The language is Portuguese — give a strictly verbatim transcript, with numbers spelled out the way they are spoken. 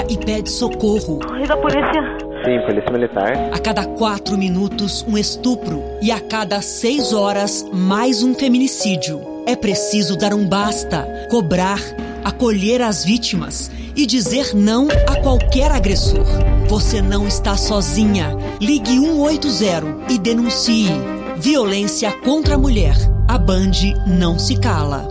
e pede socorro. E da polícia? Sim, polícia militar. A cada quatro minutos, um estupro. E a cada seis horas, mais um feminicídio. É preciso dar um basta, cobrar, acolher as vítimas e dizer não a qualquer agressor. Você não está sozinha. Ligue um oito zero e denuncie. Violência contra a mulher. A Band não se cala.